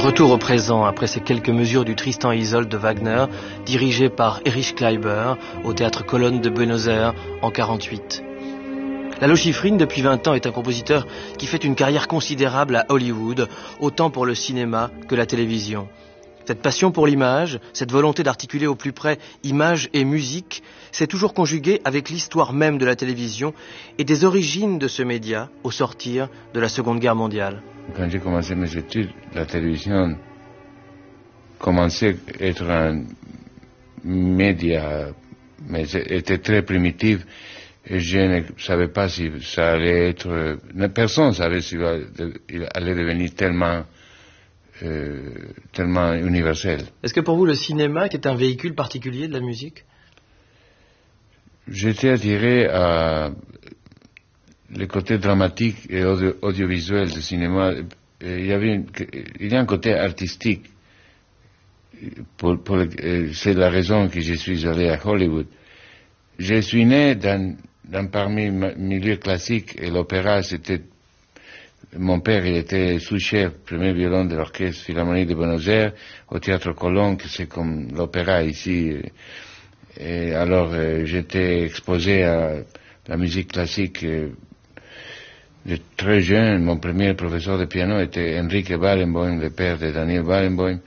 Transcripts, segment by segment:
Retour au présent après ces quelques mesures du Tristan et Isolde de Wagner, dirigé par Erich Kleiber au théâtre Colonne de Buenos Aires en 1948. Lalo Schifrin, depuis 20 ans, est un compositeur qui fait une carrière considérable à Hollywood, autant pour le cinéma que la télévision. Cette passion pour l'image, cette volonté d'articuler au plus près image et musique, s'est toujours conjuguée avec l'histoire même de la télévision et des origines de ce média au sortir de la Seconde Guerre mondiale. Quand j'ai commencé mes études, la télévision commençait à être un média, mais était très primitif. Et je ne savais pas si ça allait être... Personne ne savait s'il allait devenir tellement universel. Est-ce que pour vous, le cinéma était un véhicule particulier de la musique? J'étais attiré à le côté dramatique et audiovisuel du cinéma. Il y a un côté artistique. C'est la raison que je suis allé à Hollywood. Je suis né dans parmi milieu classique et l'opéra, c'était... Mon père, il était sous-chef, premier violon de l'orchestre philharmonique de Buenos Aires, au théâtre Colón, que c'est comme l'opéra ici. Et alors, j'étais exposé à la musique classique de très jeune. Mon premier professeur de piano était Enrique Barenboim, le père de Daniel Barenboim.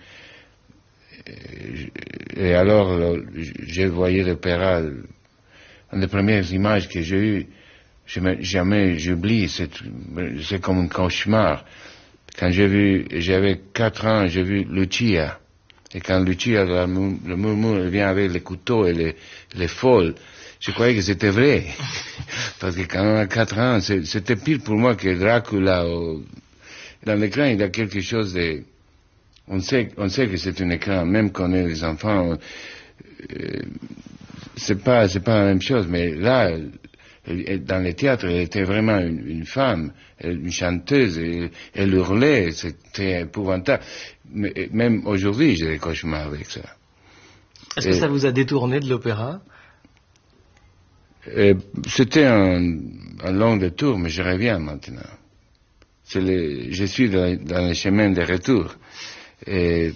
Et alors, j'ai voyé l'opéra. Une des premières images que j'ai eues, jamais j'oublie, c'est comme un cauchemar. Quand j'avais 4 ans, j'ai vu Lucia. Et quand Lucia, le murmure, vient avec les couteaux et les folles, je croyais que c'était vrai. Parce que quand on a 4 ans, c'était pire pour moi que Dracula. Dans l'écran, il y a quelque chose de... On sait que c'est un écran, même quand on est des enfants, c'est pas la même chose, mais là, dans le théâtre, elle était vraiment une femme, une chanteuse, elle hurlait, c'était épouvantable. Mais même aujourd'hui, j'ai des cauchemars avec ça. Est-ce que ça vous a détourné de l'opéra? C'était un long détour, mais je reviens maintenant. Je suis dans le chemin de retour. Et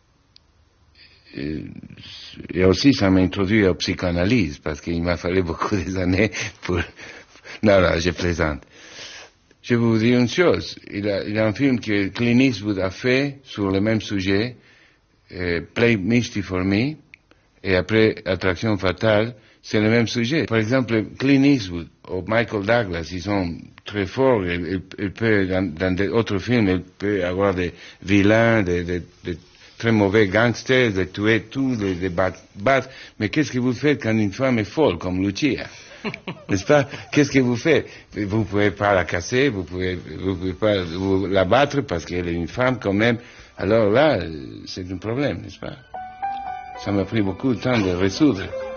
aussi, ça m'a introduit à la psychanalyse, parce qu'il m'a fallu beaucoup d'années pour... Non, je plaisante. Je vais vous dire une chose. Il y a un film que Clint Eastwood a fait sur le même sujet, Play Misty for Me, et après Attraction fatale, c'est le même sujet. Par exemple, Clint Eastwood ou Michael Douglas, ils sont très forts. Il peut, dans d'autres films, il peut avoir des vilains, des très mauvais gangsters, de tuer tout, de battre. Mais qu'est-ce que vous faites quand une femme est folle, comme Lucia? N'est-ce pas? Qu'est-ce que vous faites? Vous pouvez pas la casser, vous pouvez pas la battre parce qu'elle est une femme quand même. Alors là, c'est un problème, n'est-ce pas? Ça m'a pris beaucoup de temps de résoudre.